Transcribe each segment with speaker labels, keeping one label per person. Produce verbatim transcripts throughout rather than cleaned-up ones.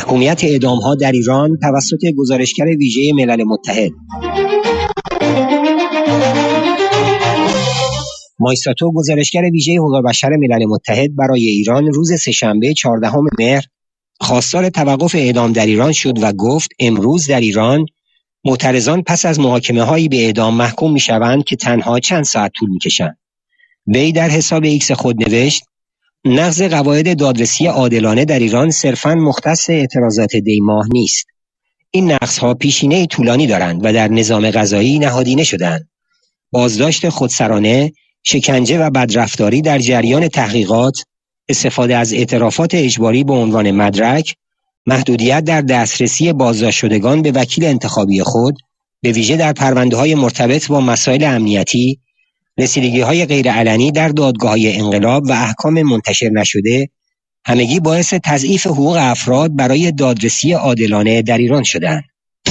Speaker 1: محکومیت اعدام‌ها در ایران توسط گزارشگر ویژه ملل متحد. مایستاتو، گزارشگر ویژه حقوق بشر ملل متحد، برای ایران روز سه‌شنبه چهاردهم مهر خواستار توقف اعدام در ایران شد و گفت امروز در ایران معترضان پس از محاکمه‌هایی به اعدام محکوم می‌شوند که تنها چند ساعت طول می‌کشند. وی در حساب ایکس خود نوشت: نقض قواعد دادرسی عادلانه در ایران صرفاً مختص اعتراضات دی ماه نیست. این نقض‌ها پیشینه طولانی دارند و در نظام قضایی نهادینه شدند. بازداشت خودسرانه، شکنجه و بدرفتاری در جریان تحقیقات، استفاده از اعترافات اجباری به عنوان مدرک، محدودیت در دسترسی بازداشت شدگان به وکیل انتخابی خود، به ویژه در پرونده‌های مرتبط با مسائل امنیتی، رسیدگی‌های غیرعلنی در دادگاه‌های انقلاب و احکام منتشر نشده، همگی باعث تضعیف حقوق افراد برای دادرسی عادلانه در ایران شدند.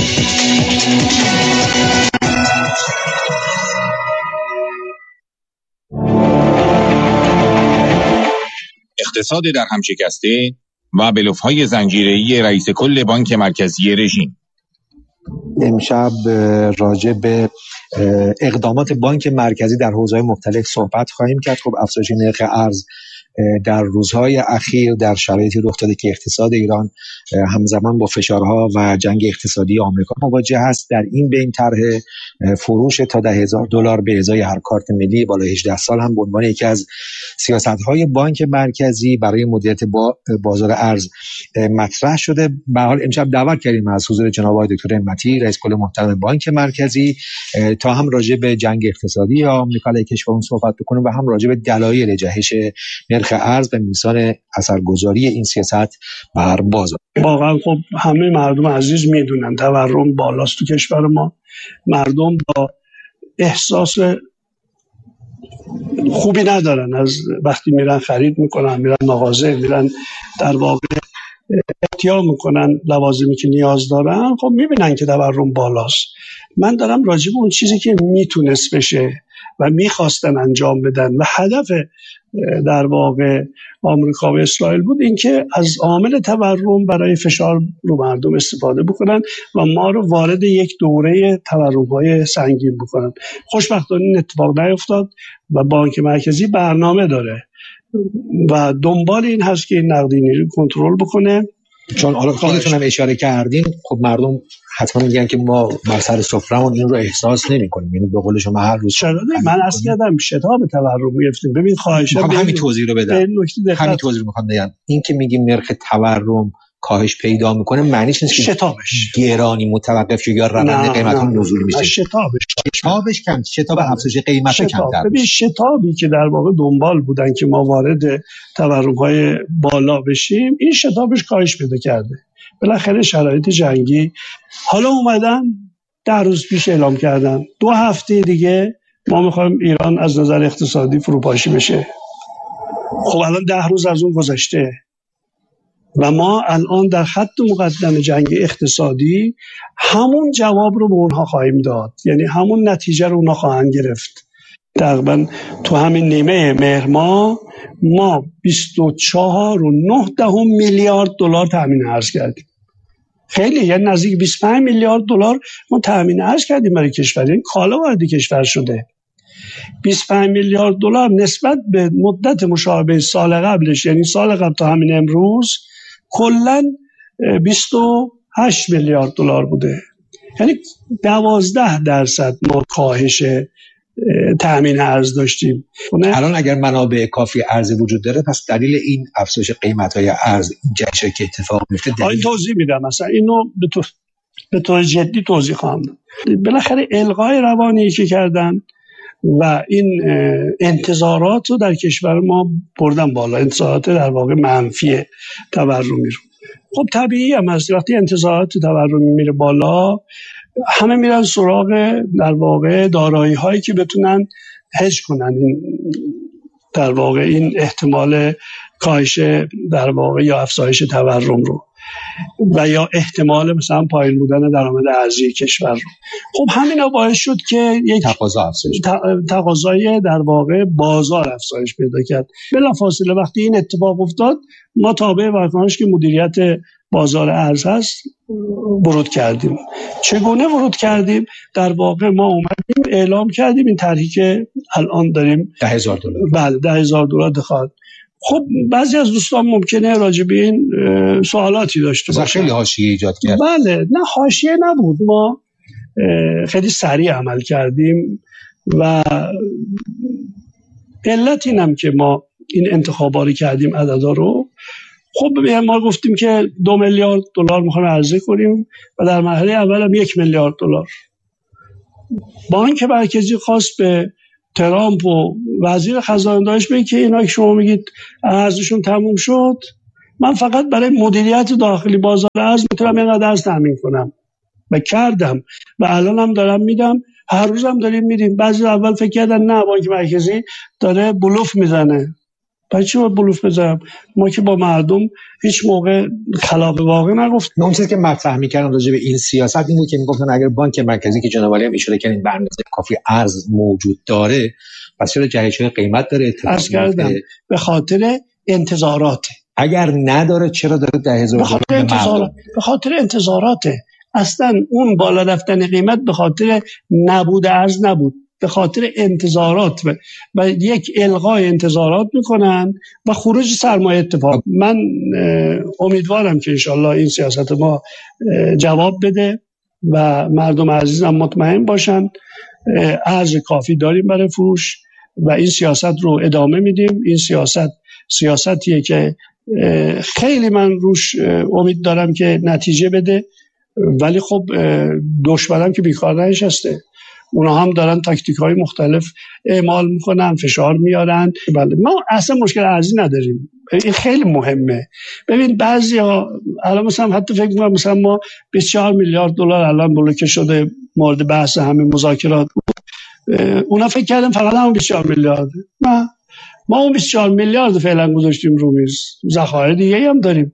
Speaker 2: اقتصاد در هم شکسته و بلوف‌های زنجیره‌ای رئیس کل بانک مرکزی رژیم.
Speaker 3: امشب راجع به اقدامات بانک مرکزی در حوزه‌های مختلف صحبت خواهیم کرد. خب افزایش نرخ ارز در روزهای اخیر در شرایطی رخ داده که اقتصاد ایران همزمان با فشارها و جنگ اقتصادی آمریکا مواجه است. در این بین طرح فروش تا ده هزار دلار به ازای هر کارت ملی بالای هجده سال هم به عنوان یکی از سیاست‌های بانک مرکزی برای مدیریت با بازار ارز مطرح شده. به حال امشب دعوت کردیم از حضور جناب آقای دکتر همتی، رئیس کل محترم بانک مرکزی، تا هم راجع به جنگ اقتصادی آمریکا علیه کشورمون صحبت بکنیم و هم راجع به دلایل جهش نرخ ارز به میزان اثرگذاری این سیاست بر بازار.
Speaker 4: واقعا خب همه مردم عزیز میدونن تورم بالاست تو کشور ما. مردم با احساس خوبی ندارن از وقتی میرن خرید میکنن، میرن مغازه، میرن در واقع احتیاط میکنن لوازمی که نیاز دارن، خب میبینن که تورم بالاست. من دارم راجع به اون چیزی که میتونست بشه و میخواستن انجام بدن و هدف در واقع آمریکا و اسرائیل بود، اینکه از عامل تورم برای فشار رو مردم استفاده بکنن و ما رو وارد یک دوره تورم‌های سنگین بکنن. خوشبختانه این اتفاق نیفتاد و بانک مرکزی برنامه داره و دنبال این هست که این نقدینگی رو کنترل بکنه.
Speaker 3: چون حالا خودتون هم اشاره کردین، خب مردم حتما میگن که ما بر سر سفرهمون این رو احساس نمی‌کنیم، یعنی به قول شما هر روز
Speaker 4: چرا من اصلا کردم شتاب تورم می‌افتیم. ببین خواهشاً
Speaker 3: همین توضیح رو بدم، همین توضیح می‌خوام بگم. این که میگیم نرخ تورم کاهش پیدا میکنه معنیش نیست که
Speaker 4: شتابش
Speaker 3: گرانی متوقف شه یا روند قیمت‌ها نزول میشه.
Speaker 4: شتابش
Speaker 3: شتابش کم، شتاب افزایش قیمت‌ها کمتر.
Speaker 4: ببین شتابی که در واقع دنبال بودن که ما وارد تورم‌های بالا بشیم، این شتابش کاهش پیدا کرده. بالاخره شرایط جنگی حالا اومدن ده روز پیش اعلام کردن دو هفته دیگه ما می‌خوایم ایران از نظر اقتصادی فروپاشی بشه. خب الان ده روز از اون گذشته و ما الان در خط مقدم جنگ اقتصادی همون جواب رو به اونها خواهیم داد، یعنی همون نتیجه رو اونها خواهند گرفت. تقریبا تو همین نیمه مهر ماه ما بیست و چهار و نه دهم میلیارد دلار تامین ارز کردیم. خیلی، یعنی نزدیک بیست و پنج میلیارد دلار ما تامین ارز کردیم برای کشور. این کالا وارد کشور شده. بیست و پنج میلیارد دلار نسبت به مدت مشابه سال قبلش، یعنی سال قبل تا همین امروز کلاً بیست و هشت میلیارد دلار بوده. یعنی دوازده درصد ما کاهش تامین ارز داشتیم.
Speaker 3: الان اگر منابع کافی ارز وجود داره، پس دلیل این افزایش قیمت‌های ارز این جهشه که اتفاق میفته دلیل...
Speaker 4: این توضیح میدم، مثلا اینو به طور به طور جدی توضیح خواهم داد. بالاخره الغای روانی که کردن و این انتظارات رو در کشور ما بردن بالا، انتظارات در واقع منفی تورمی رو. خب طبیعی هم هست وقتی انتظارات تورمی میره بالا، همه میرن سراغ در واقع دارایی هایی که بتونن هج کنن این در واقع این احتمال کاهش در واقع یا افزایش تورم رو و یا احتمال مثلا پایین بودن درآمد ارزی کشور رو. خب همینا باعث شد که یک
Speaker 3: تقاضا افزایش
Speaker 4: تقاضای در واقع بازار افزایش پیدا کرد. بلافاصله وقتی این اتفاق افتاد، ما تابع واکنش که مدیریت بازار ارز هست ورود کردیم. چگونه ورود کردیم؟ در واقع ما اومدیم اعلام کردیم این طرحی که الان داریم
Speaker 3: ده هزار دلار.
Speaker 4: بله ده هزار دلار دخواد. خب بعضی از دوستان ممکنه راجع به این سوالاتی داشته باشن.
Speaker 3: خیلی حاشیه ایجاد کرد.
Speaker 4: بله نه حاشیه نبود، ما خیلی سریع عمل کردیم و علت اینم که ما این انتخاباری کردیم عددا رو. خب ما گفتیم که دو میلیارد دلار میخوایم عرضه کنیم و در مرحله اول هم یک میلیارد دلار. بانک مرکزی خواست به ترامپ و وزیر خزانه داشت بگه که اینا که شما میگید ارزشون تموم شد، من فقط برای مدیریت داخلی بازار ارز میتونم اینقدر ارز تامین کنم و کردم و الان هم دارم میدم، هر روز هم داریم میدیم. بعضی اول فکر کردن نه بانک مرکزی داره بلوف میزنه. برای چی باید بلوف بزنم؟ ما که با مردم هیچ موقع خلاف واقع نگفتیم.
Speaker 3: اون چیزی که مطرح می‌کردم راجع به این سیاست این بود که میگفتن اگر بانک مرکزی که جناب علی هم اشاره کردن به اندازه کافی ارز موجود داره، پس چرا جهش‌های قیمت داره اتفاق میفته؟
Speaker 4: به خاطر انتظارات.
Speaker 3: اگر نداره چرا داره ده هزار دلار به مردم؟
Speaker 4: به خاطر انتظاراته. اصلا اون بالا رفتن قیمت به خاطر نبود ارز نبود، به خاطر انتظارات و, و یک الغای انتظارات میکنن و خروج سرمایه اتفاق. من امیدوارم که انشالله این سیاست ما جواب بده و مردم عزیزم مطمئن باشن ارز کافی داریم برای فروش و این سیاست رو ادامه میدیم. این سیاست سیاستیه که خیلی من روش امید دارم که نتیجه بده، ولی خب دشمنم که بیکار ننشسته، اونا هم دارن تاکتیک‌های مختلف اعمال میکنن، فشار میارن. بله ما اصلا مشکل ارزی نداریم، این خیلی مهمه. ببین بعضیا الان مثلا حتی فکر می‌کنم مثلا ما بیست و چهار میلیارد دلار الان بلوکه شده مورد بحث همین مذاکرات بود، اونا فکر کردن فقط همون بیست و چهار میلیارد. نه ما اون بیست و چهار میلیارد فعلا گذاشتیم رو میز، ذخایر دیگه هم داریم.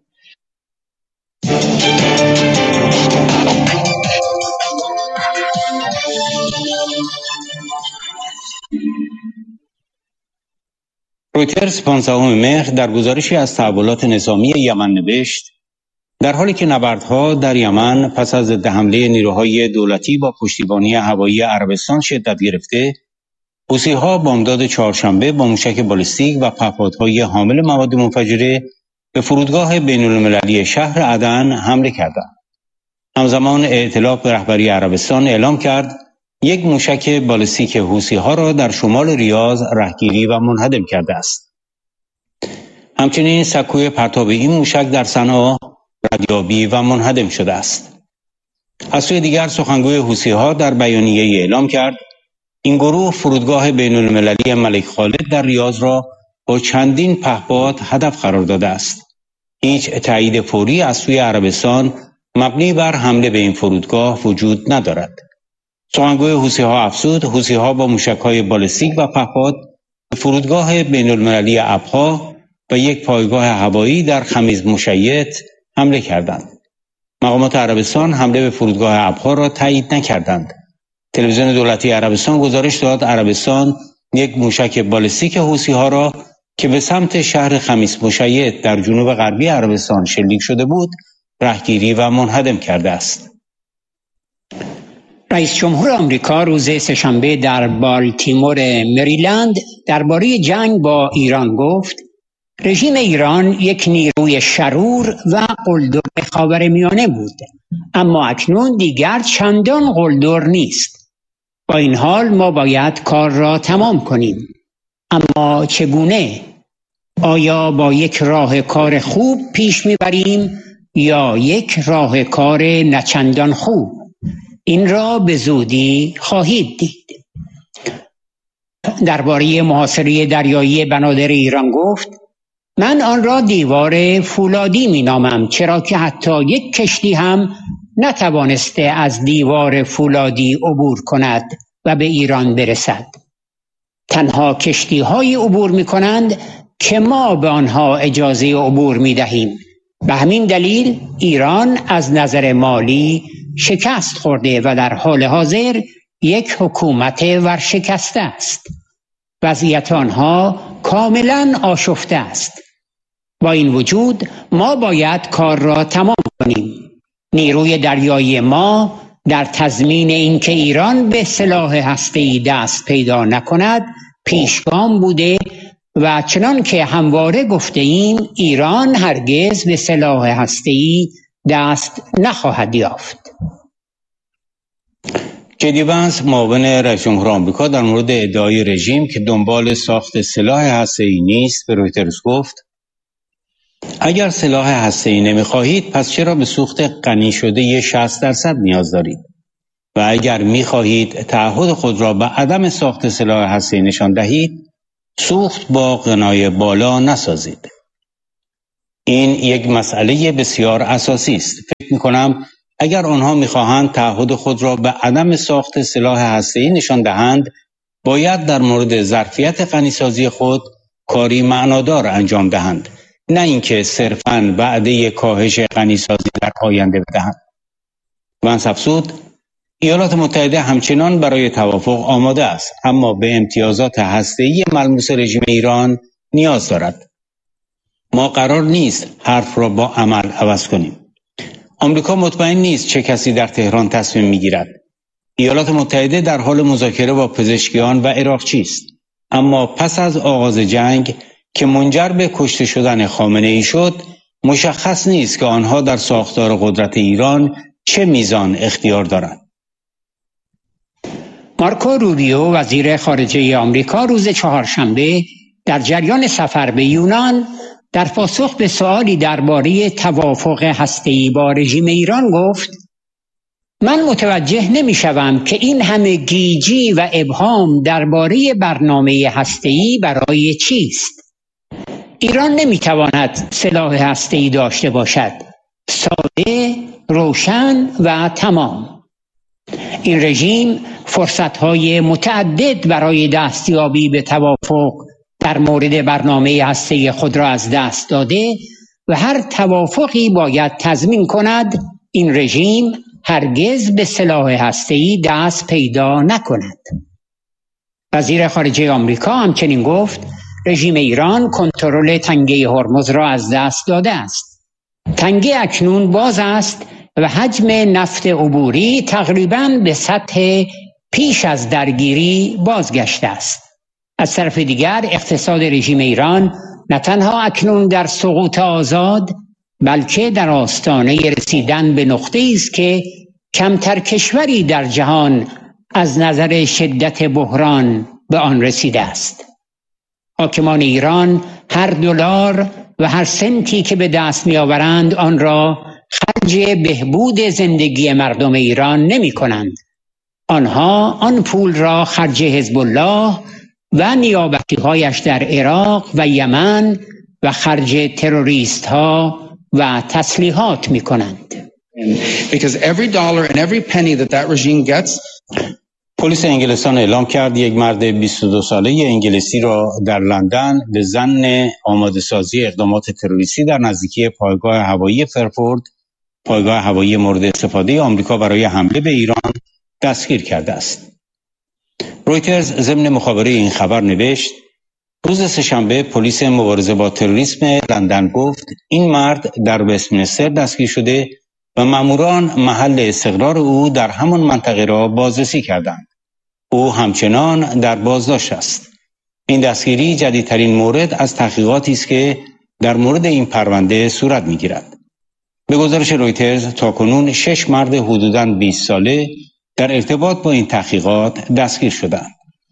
Speaker 1: رویترز پانزدهم مهر در گزارشی از تحولات نظامی یمن نوشت در حالی که نبردها در یمن پس از ضد حمله نیروهای دولتی با پشتیبانی هوایی عربستان شدت گرفته، حوثی‌ها بامداد چهارشنبه با موشک بالستیک و پهپادهای حامل مواد منفجره به فرودگاه بین‌المللی شهر عدن حمله کردند. همزمان ائتلاف به رهبری عربستان اعلام کرد یک موشک بالستیک حوثی‌ها را در شمال ریاض رهگیری و منهدم کرده است. همچنین سکوی پرتاب این موشک در صنعا ردیابی و منهدم شده است. از سوی دیگر سخنگوی حوثی‌ها در بیانیه‌ای اعلام کرد این گروه فرودگاه بین‌المللی ملک خالد در ریاض را با چندین پهپاد هدف قرار داده است. هیچ تایید فوری از سوی عربستان مبنی بر حمله به این فرودگاه وجود ندارد. سخنگوی حوثی‌ها افزود حوثی‌ها با موشک‌های بالستیک و پهپاد به فرودگاه بین‌المللی ابها و یک پایگاه هوایی در خمیز مشیط حمله کردند. مقامات عربستان حمله به فرودگاه ابها را تایید نکردند. تلویزیون دولتی عربستان گزارش داد عربستان یک موشک بالستیک حوثی‌ها را که به سمت شهر خمیس مشیط در جنوب غربی عربستان شلیک شده بود، رهگیری و منهدم کرده است.
Speaker 5: رئیس جمهور آمریکا روز سه‌شنبه در بالتیمور مریلند درباره جنگ با ایران گفت رژیم ایران یک نیروی شرور و قلدر خاورمیانه بود، اما اکنون دیگر چندان قلدر نیست. با این حال ما باید کار را تمام کنیم. اما چگونه؟ آیا با یک راه کار خوب پیش میبریم یا یک راه کار نچندان خوب؟ این را به زودی خواهید دید. درباره محاصره دریایی بنادر ایران گفت من آن را دیوار فولادی می نامم، چرا که حتی یک کشتی هم نتوانسته از دیوار فولادی عبور کند و به ایران برسد. تنها کشتی های عبور می کنند که ما به آنها اجازه عبور می دهیم. به همین دلیل ایران از نظر مالی شکست خورده و در حال حاضر یک حکومت ورشکسته است. وضعیت آنها کاملا آشفته است. با این وجود ما باید کار را تمام کنیم. نیروی دریایی ما در تضمین اینکه ایران به سلاح هسته‌ای دست پیدا نکند پیشگام بوده و چنان که همواره گفته ایم ایران هرگز به سلاح هسته‌ای دست نخواهد یافت.
Speaker 6: جدی بنس معاون رئیس جمهور آمریکا در مورد ادعای رژیم که دنبال ساخت سلاح هسته‌ای نیست به رویترز گفت اگر سلاح هسته‌ای نمی‌خواهید پس چرا به سوخت غنی شده شصت درصد نیاز دارید و اگر می‌خواهید تعهد خود را به عدم ساخت سلاح هسته‌ای نشان دهید سوخت با غنای بالا نسازید. این یک مسئله بسیار اساسی است. فکر می‌کنم اگر آنها می‌خواهند تعهد خود را به عدم ساخت سلاح هسته‌ای نشان دهند باید در مورد ظرفیت غنی‌سازی خود کاری معنادار انجام دهند، نه اینکه صرفاً وعده کاهش غنی‌سازی در آینده بدهند. ونس افزود ایالات متحده همچنان برای توافق آماده است اما به امتیازات هسته‌ای ملموس رژیم ایران نیاز دارد. ما قرار نیست حرف را با عمل عوض کنیم. آمریکا مطمئن نیست چه کسی در تهران تصمیم میگیرد. ایالات متحده در حال مذاکره با پزشکیان و عراقچی است. اما پس از آغاز جنگ که منجر به کشته شدن خامنه‌ای شد مشخص نیست که آنها در ساختار قدرت ایران چه میزان اختیار دارند.
Speaker 5: مارکو روبیو وزیر خارجه آمریکا روز چهارشنبه در جریان سفر به یونان در پاسخ به سوالی درباره توافق هسته‌ای با رژیم ایران گفت من متوجه نمی‌شوم که این همه گیجی و ابهام درباره برنامه هسته‌ای برای چیست. ایران نمی‌تواند سلاح هسته‌ای داشته باشد. ساده، روشن و تمام. این رژیم فرصت‌های متعدد برای دستیابی به توافق در مورد برنامه هسته‌ای خود را از دست داده و هر توافقی باید تضمین کند این رژیم هرگز به سلاح هسته‌ای دست پیدا نکند. وزیر خارجه آمریکا همچنین گفت رژیم ایران کنترل تنگه هرمز را از دست داده است. تنگه اکنون باز است و حجم نفت عبوری تقریباً به سطح پیش از درگیری بازگشته است. از طرف دیگر اقتصاد رژیم ایران نه تنها اکنون در سقوط آزاد بلکه در آستانه رسیدن به نقطه‌ای است که کمتر کشوری در جهان از نظر شدت بحران به آن رسیده است. حاکمان ایران هر دلار و هر سنتی که به دست می‌آورند آن را خرج بهبود زندگی مردم ایران نمی کنند. آنها آن پول را خرج حزب الله و نیابتی‌هایش در عراق و یمن و خرج تروریست ها و تسلیحات می کنند.
Speaker 7: Because every dollar and every penny that that regime gets.
Speaker 6: پلیس انگلستان اعلام کرد یک مرد بیست و دو ساله انگلیسی را در لندن به ظن آماده سازی اقدامات تروریستی در نزدیکی پایگاه هوایی فرفورد، پایگاه هوایی مورد استفاده آمریکا برای حمله به ایران دستگیر کرده است. رویترز ضمن مخابره این خبر نوشت روز سه‌شنبه پلیس مبارزه با تروریسم لندن گفت این مرد در وستمینستر دستگیر شده و ماموران محل استقرار او در همان منطقه را بازرسی کردند. او همچنان در بازداشت است. این دستگیری جدیدترین مورد از تحقیقاتی است که در مورد این پرونده صورت می‌گیرد. به گزارش رویترز تاکنون شش مرد حدوداً بیست ساله در ارتباط با این تحقیقات دستگیر شدند.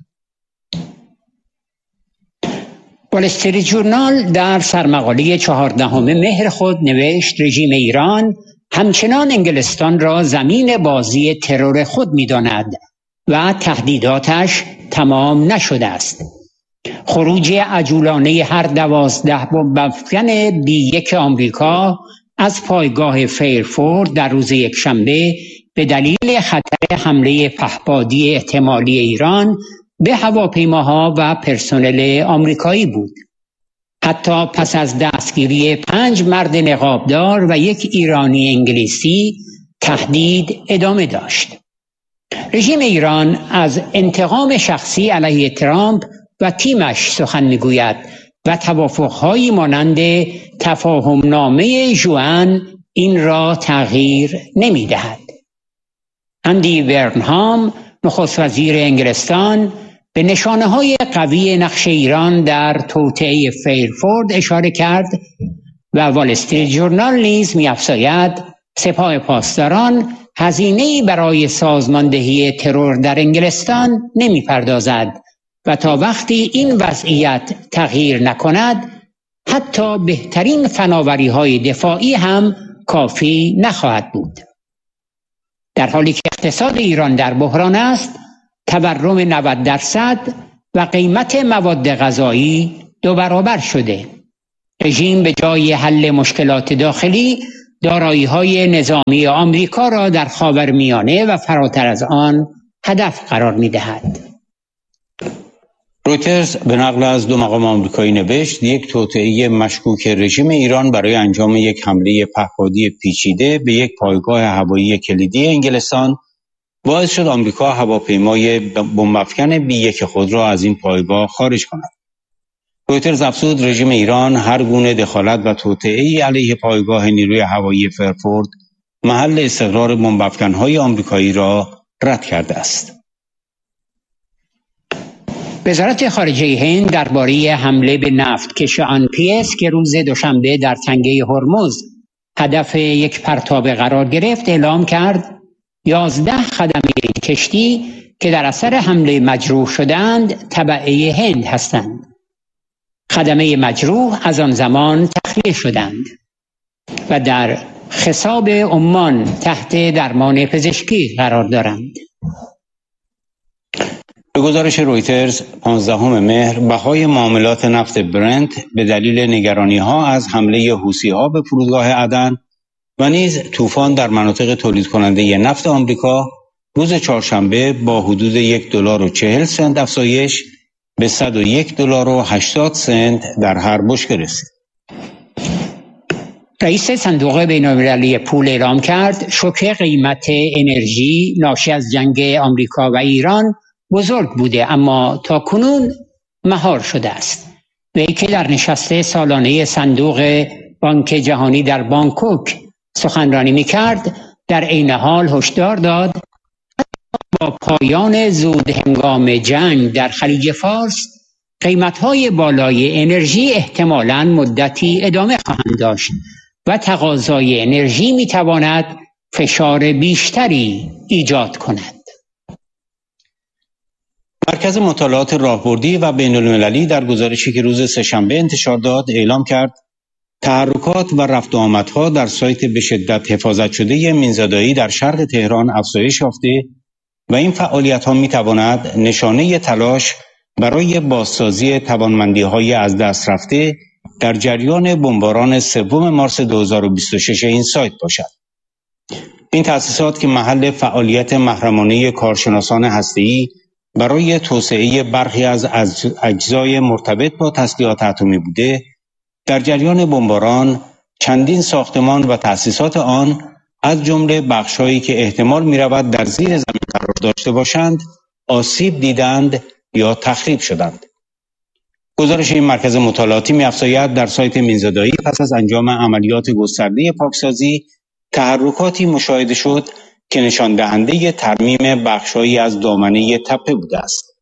Speaker 5: وال استریت ژورنال در سرمقاله چهاردهم مهر خود نوشت رژیم ایران همچنان انگلستان را زمین بازی ترور خود می‌داند و تهدیداتش تمام نشده است. خروج عجولانه هر دوازده بمب افکن بی یک آمریکا از پایگاه فیرفورد در روز یکشنبه به دلیل خطر حمله پهپادی احتمالی ایران به هواپیماها و پرسنل آمریکایی بود. حتی پس از دستگیری پنج مرد نقابدار و یک ایرانی انگلیسی تهدید ادامه داشت. رژیم ایران از انتقام شخصی علیه ترامپ و تیمش سخن میگوید و توافقهایی مانند تفاهمنامه ژوئن این را تغییر نمی دهد. اندی برنهام نخست وزیر انگلستان به نشانه های قوی نقش ایران در توطئه فیرفورد اشاره کرد و وال استریت ژورنال نیز می‌افزاید سپاه پاسداران هزینه‌ای برای سازماندهی ترور در انگلستان نمی‌پردازد و تا وقتی این وضعیت تغییر نکند حتی بهترین فناوری‌های دفاعی هم کافی نخواهد بود. در حالی که اقتصاد ایران در بحران است، تورم نود درصد و قیمت مواد غذایی دو برابر شده. رژیم به جای حل مشکلات داخلی دارایی‌های نظامی آمریکا را در خاورمیانه و فراتر از آن هدف قرار می‌دهد.
Speaker 6: رویترز به نقل از دو مقام آمریکایی نوشت یک توطئه مشکوک رژیم ایران برای انجام یک حمله پهپادی پیچیده به یک پایگاه هوایی کلیدی انگلستان باعث شد آمریکا هواپیمای بمب‌افکن بی یک خود را از این پایگاه خارج کند. رویترز افزود رژیم ایران هر گونه دخالت و توطئه‌ای علیه پایگاه نیروی هوایی فرفورد محل استقرار بمب‌افکن‌های آمریکایی را رد کرده است.
Speaker 5: وزارت خارجه هند درباره حمله به نفتکش آن پی اس که روز دوشنبه در تنگه هرمز هدف یک پرتاب قرار گرفت اعلام کرد یازده خدمه این کشتی که در اثر حمله مجروح شدند تبعه هند هستند. خدمه مجروح از آن زمان تخلیه شدند و در خصاب عمان تحت درمان پزشکی قرار دارند.
Speaker 6: به گزارش رویترز پانزدهم مهر بهای معاملات نفت برنت به دلیل نگرانی‌ها از حمله حوثی‌ها به فرودگاه عدن و نیز طوفان در مناطق تولید کننده نفت آمریکا روز چهارشنبه با حدود یک دلار و چهل سنت افزایش به صد و یک دلار و هشتاد سنت در هر بشکه رسید.
Speaker 5: رئیس صندوق بین‌المللی پول اعلام کرد شوک قیمت انرژی ناشی از جنگ آمریکا و ایران بزرگ بوده اما تاکنون مهار شده است. وی که در نشست سالانه صندوق بانک جهانی در بانکوک سخنرانی می‌کرد در عین حال هشدار داد با پایان زود هنگام جنگ در خلیج فارس قیمت‌های بالای انرژی احتمالاً مدتی ادامه خواهند داشت و تقاضای انرژی می‌تواند فشار بیشتری ایجاد کند.
Speaker 6: مرکز مطالعات راهبردی و بین‌المللی در گزارشی که روز سه‌شنبه انتشار داد اعلام کرد تحرکات و رفت و آمدها در سایت به شدت حفاظت شده مینزادایی در شرق تهران افزایش یافته و این فعالیت‌ها می‌تواند نشانه تلاش برای بازسازی توانمندی‌های از دست رفته در جریان بمباران سوم مارس دو هزار و بیست و شش این سایت باشد. این تأسیسات که محل فعالیت محرمانه کارشناسان هسته‌ای برای توسعه برخی از اجزای مرتبط با تسلیحات اتمی بوده، در جریان بمباران چندین ساختمان و تأسیسات آن از جمله بخش‌هایی که احتمال می‌رود در زیر زمین قرار داشته باشند، آسیب دیدند یا تخریب شدند. گزارش این مرکز مطالعاتی می‌افزاید در سایت مینزادایی پس از انجام عملیات گسترده پاکسازی تحرکاتی مشاهده شد که نشان دهنده ترمیم بخش‌هایی از دامنه تپه بوده است.